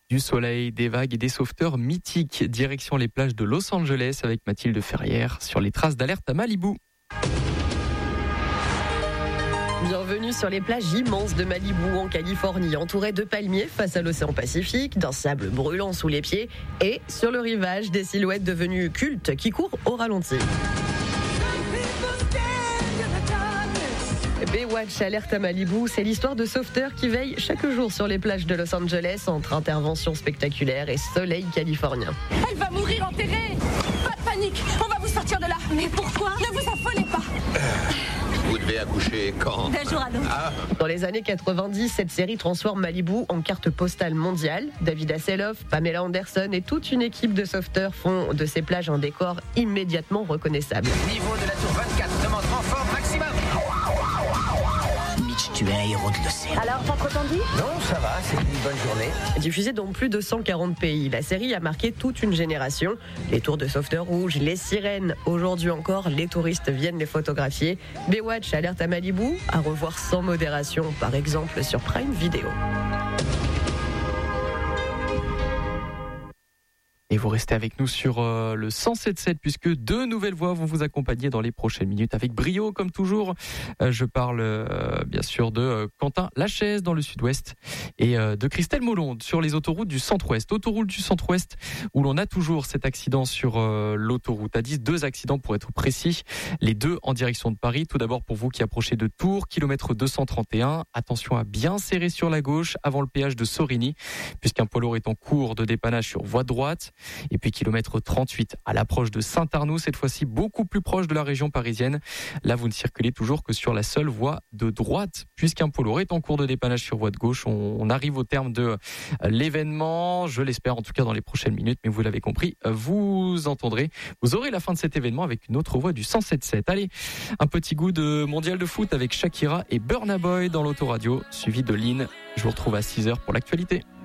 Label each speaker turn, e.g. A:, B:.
A: Du soleil, des vagues et des sauveteurs mythiques. Direction les plages de Los Angeles avec Mathilde Ferrière sur les traces d'alerte à Malibu.
B: Bienvenue sur les plages immenses de Malibu en Californie, entourées de palmiers face à l'océan Pacifique, d'un sable brûlant sous les pieds et sur le rivage des silhouettes devenues cultes qui courent au ralenti. Baywatch alerte à Malibu, c'est l'histoire de sauveteurs qui veillent chaque jour sur les plages de Los Angeles entre interventions spectaculaires et soleil californien.
C: Elle va mourir enterrée. Pas de panique, on va vous sortir de là. Mais pourquoi? Ne vous affolez pas.
D: Vous devez accoucher quand?
C: D'un jour à l'autre.
B: Dans les années 90, cette série transforme Malibu en carte postale mondiale. David Hasselhoff, Pamela Anderson et toute une équipe de sauveteurs font de ces plages un décor immédiatement reconnaissable.
D: Niveau de la tour 24 demande renfort maximum. Mitch, tu es un héros de l'océan.
C: Alors, t'as trop tendu?
D: Non, ça va, c'est une bonne journée.
B: Diffusée dans plus de 140 pays, la série a marqué toute une génération. Les tours de sauveteurs rouges, les sirènes. Aujourd'hui encore, les touristes viennent les photographier. Baywatch alerte à Malibu, à revoir sans modération, par exemple sur Prime Video.
A: Et vous restez avec nous sur le 107.7 puisque 2 nouvelles voix vont vous accompagner dans les prochaines minutes avec brio comme toujours. Je parle bien sûr de Quentin Lachaise dans le sud-ouest et de Christelle Molonde sur les autoroutes du centre-ouest. Autoroute du centre-ouest où l'on a toujours cet accident sur l'autoroute A10. 2 accidents pour être précis. Les 2 en direction de Paris. Tout d'abord pour vous qui approchez de Tours, kilomètre 231. Attention à bien serrer sur la gauche avant le péage de Sorigny puisqu'un poids lourd est en cours de dépannage sur voie droite. Et puis kilomètre 38 à l'approche de Saint-Arnoux, cette fois-ci beaucoup plus proche de la région parisienne. Là, vous ne circulez toujours que sur la seule voie de droite, puisqu'un poids lourd est en cours de dépannage sur voie de gauche. On arrive au terme de l'événement, je l'espère en tout cas dans les prochaines minutes, mais vous l'avez compris, vous aurez la fin de cet événement avec une autre voix du 107.7. Allez, un petit goût de mondial de foot avec Shakira et Burna Boy dans l'autoradio, suivi de Lynn. Je vous retrouve à 6h pour l'actualité.